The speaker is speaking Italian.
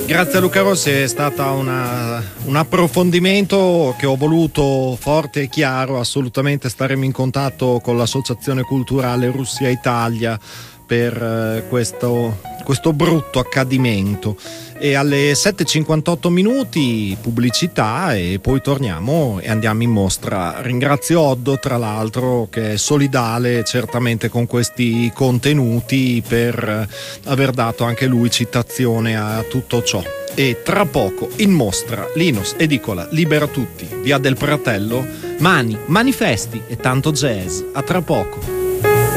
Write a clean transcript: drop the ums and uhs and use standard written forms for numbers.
Grazie a Luca Rossi, è stata un approfondimento che ho voluto forte e chiaro. Assolutamente staremo in contatto con l'Associazione Culturale Russia Italia per questo brutto accadimento. E alle 7:58 minuti pubblicità e poi torniamo e andiamo in mostra. Ringrazio Oddo, tra l'altro, che è solidale certamente con questi contenuti, per aver dato anche lui citazione a tutto ciò. E tra poco in mostra Linus Edicola Libera Tutti, via del Pratello, Mani, Manifesti e tanto jazz. A tra poco.